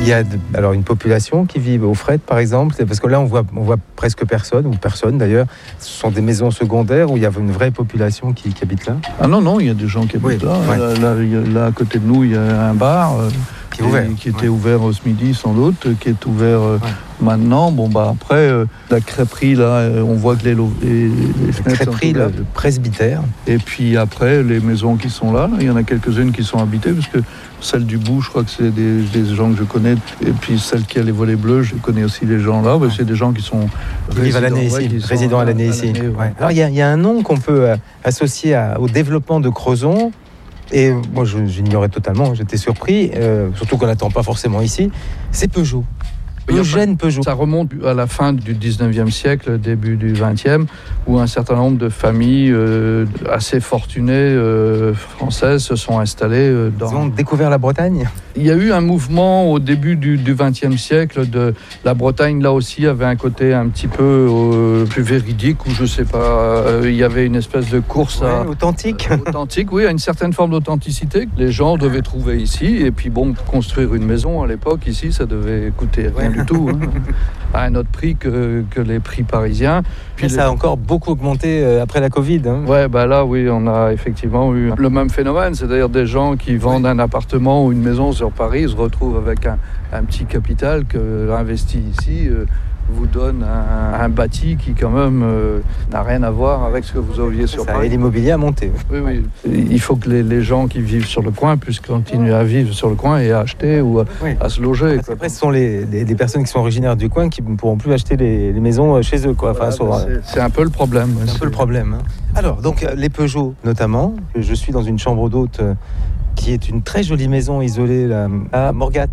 Il y a alors une population qui vit au Fret, par exemple, parce que là on voit presque personne, ou personne d'ailleurs. Ce sont des maisons secondaires où il y a une vraie population qui habite là. Ah non, il y a des gens qui habitent là. Ouais. Là, à côté de nous, il y a un bar qui est ouvert. Qui était ouvert ce midi sans doute, qui est ouvert maintenant. Après, la crêperie, là, on voit que les fenêtres sont ouvertes. Le presbytère. Et puis après, les maisons qui sont là, il y en a quelques-unes qui sont habitées, parce que celle du bout, je crois que c'est des gens que je connais. Et puis celle qui a les volets bleus, je connais aussi les gens là. C'est des gens qui sont résidents à l'année ici. Ouais. Alors il y a un nom qu'on peut associer au développement de Crozon. Et moi, j'ignorais totalement, j'étais surpris, surtout qu'on n'attend pas forcément ici. C'est Peugeot. Eugène Peugeot. Ça remonte à la fin du 19e siècle, début du 20e, où un certain nombre de familles assez fortunées françaises se sont installées dans... Ils ont découvert la Bretagne. Il y a eu un mouvement au début du 20e siècle de la Bretagne, là aussi, avait un côté un petit peu plus véridique, où je sais pas, il y avait une espèce de course authentique. Authentique, oui, à une certaine forme d'authenticité que les gens devaient trouver ici. Et puis bon, construire une maison à l'époque ici, ça devait coûter rien du tout, à un autre prix que les prix parisiens. Puis ça a encore beaucoup augmenté après la Covid. Là, oui, on a effectivement eu le même phénomène, c'est-à-dire des gens qui vendent un appartement ou une maison sur Paris se retrouvent avec un petit capital que investi ici vous donne un bâti qui quand même n'a rien à voir avec ce que vous aviez sur Paris. Et l'immobilier a monté. Oui. Il faut que les gens qui vivent sur le coin puissent continuer à vivre sur le coin et à acheter ou à se loger. Après, ce sont les personnes qui sont originaires du coin qui ne pourront plus acheter les maisons chez eux. C'est un peu le problème. C'est un peu le problème. Alors, donc, les Peugeot notamment, je suis dans une chambre d'hôte qui est une très jolie maison isolée là, à Morgat.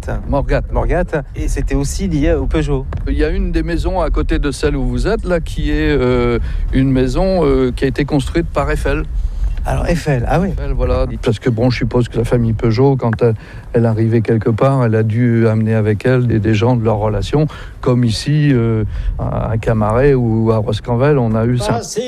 Et c'était aussi lié au Peugeot. Il y a une des maisons à côté de celle où vous êtes, là, qui est une maison qui a été construite par Eiffel. Alors Eiffel, ah oui. Eiffel, voilà. Parce que je suppose que la famille Peugeot, quand elle arrivait quelque part, elle a dû amener avec elle des gens de leur relation, comme ici à Camaret ou à Roscanvel, on a eu ça.